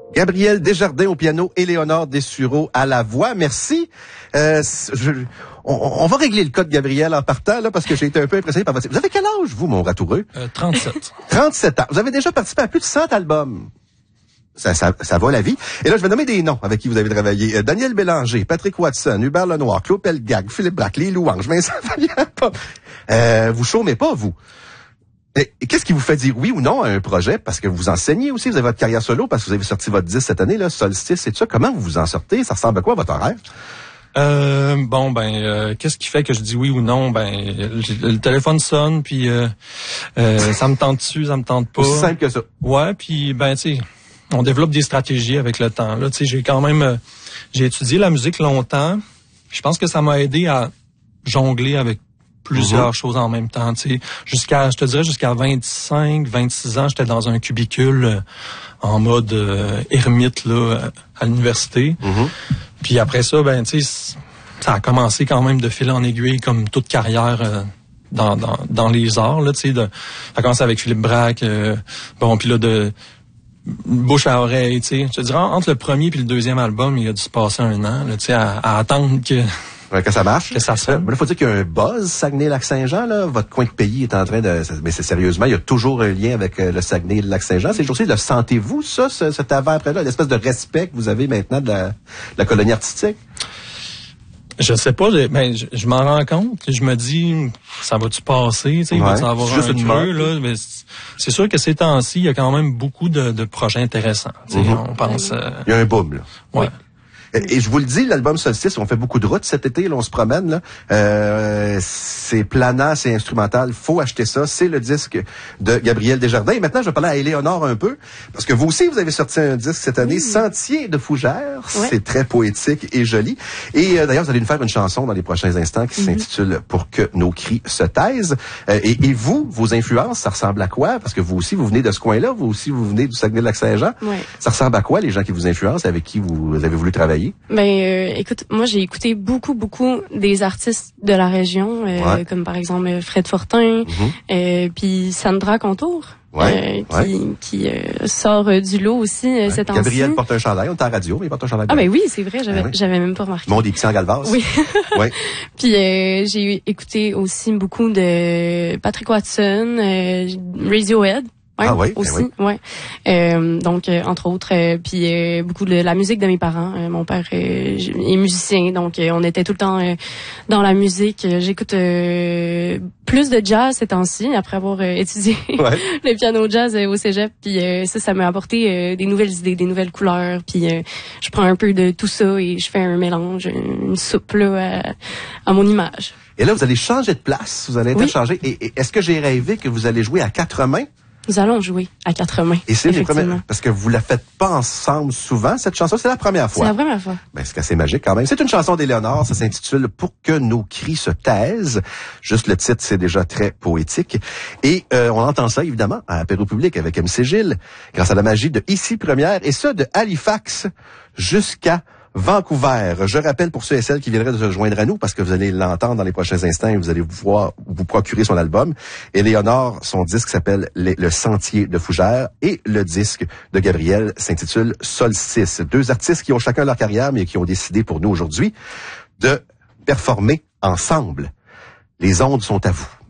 Gabriel Desjardins au piano et Léonard Dessureau à la voix. Merci. On va régler le cas de Gabriel en partant, là, parce que j'ai été un peu impressionné par votre... Vous avez quel âge, vous, mon ratoureux? 37. 37 ans. Vous avez déjà participé à plus de 100 albums. Ça va la vie. Et là, je vais nommer des noms avec qui vous avez travaillé. Daniel Bélanger, Patrick Watson, Hubert Lenoir, Claude Pelgag, Philippe Braque, Les Louanges, Vincent Vallière. Vous chômez pas, vous. Et qu'est-ce qui vous fait dire oui ou non à un projet? Parce que vous enseignez aussi, vous avez votre carrière solo, parce que vous avez sorti votre disque cette année, là, Solstice et tout ça. Comment vous vous en sortez? Ça ressemble à quoi, votre horaire? Qu'est-ce qui fait que je dis oui ou non? Le téléphone sonne, puis ça me tente-tu, ça me tente pas. Aussi simple que ça. Ouais, puis tu sais, on développe des stratégies avec le temps. Là, tu sais, j'ai étudié la musique longtemps. Je pense que ça m'a aidé à jongler avec plusieurs choses en même temps. Tu sais, jusqu'à 25, 26 ans, j'étais dans un cubicule en mode ermite là à l'université. Puis après ça, tu sais, ça a commencé quand même de fil en aiguille comme toute carrière dans les arts. Là, tu sais, ça a commencé avec Philippe Braque. Puis là de bouche à oreille, tu sais. Je te dirais, entre le premier puis le deuxième album, il a dû se passer 1 an, là, tu sais, à attendre que ça marche. Que ça sonne. Il faut dire qu'il y a un buzz Saguenay-Lac-Saint-Jean, là. Votre coin de pays est en train de... Mais c'est sérieusement, il y a toujours un lien avec le Saguenay et le Lac-Saint-Jean. Ces jours-ci, le sentez-vous, ça, cet avant-après-là, l'espèce de respect que vous avez maintenant de la colonie artistique? Je sais pas, je m'en rends compte. Je me dis, ça va-tu passer? Tu sais, il va-tu avoir un nœud, là? Mais c'est sûr que ces temps-ci, il y a quand même beaucoup de projets intéressants. Tu sais, on pense... Il y a un boom, là. Ouais. Et je vous le dis, l'album Solstice, on fait beaucoup de routes cet été, là, on se promène, là. C'est planant, c'est instrumental, faut acheter ça. C'est le disque de Gabriel Desjardins. Et maintenant, je vais parler à Éléonore un peu, parce que vous aussi, vous avez sorti un disque cette année, Sentier de Fougères. Ouais. C'est très poétique et joli. Et d'ailleurs, vous allez nous faire une chanson dans les prochains instants qui s'intitule Pour que nos cris se taisent. Et vous, vos influences, ça ressemble à quoi? Parce que vous aussi, vous venez de ce coin-là, vous aussi, vous venez du Saguenay-Lac-Saint-Jean. Ouais. Ça ressemble à quoi, les gens qui vous influencent, avec qui vous avez voulu travailler? Écoute, moi j'ai écouté beaucoup des artistes de la région, comme par exemple Fred Fortin, puis Sandra Contour, qui sort du lot aussi cette année. Gabriel porte un chandail, on est en radio, mais il porte un chandail. Ah oui, c'est vrai, j'avais même pas remarqué. Mon Dixie en Galvas. Oui. Puis j'ai écouté aussi beaucoup de Patrick Watson, Radiohead. Ouais, aussi, donc entre autres, puis beaucoup de la musique de mes parents. Mon père est musicien, donc on était tout le temps dans la musique. J'écoute plus de jazz ces temps-ci, après avoir étudié le piano jazz au cégep. Puis ça m'a apporté des nouvelles idées, des nouvelles couleurs. Puis je prends un peu de tout ça et je fais un mélange, une soupe là à mon image. Et là, vous allez changer de place, vous allez interchanger. Et est-ce que j'ai rêvé que vous allez jouer à 4 mains? Nous allons jouer à 4 mains. Et c'est les premières, parce que vous la faites pas ensemble souvent, cette chanson, c'est la première fois. C'est la première fois. C'est assez magique quand même. C'est une chanson d'Éléonore, ça s'intitule Pour que nos cris se taisent. Juste le titre, c'est déjà très poétique. Et on entend ça évidemment à Apéro Public avec MC Gilles, grâce à la magie de Ici Première, et ça de Halifax jusqu'à Vancouver. Je rappelle pour ceux et celles qui viendraient de se joindre à nous, parce que vous allez l'entendre dans les prochains instants et vous allez pouvoir vous procurer son album. Éléonore, son disque s'appelle Le Sentier de Fougères et le disque de Gabriel s'intitule Solstice. 2 artistes qui ont chacun leur carrière, mais qui ont décidé pour nous aujourd'hui de performer ensemble. Les ondes sont à vous.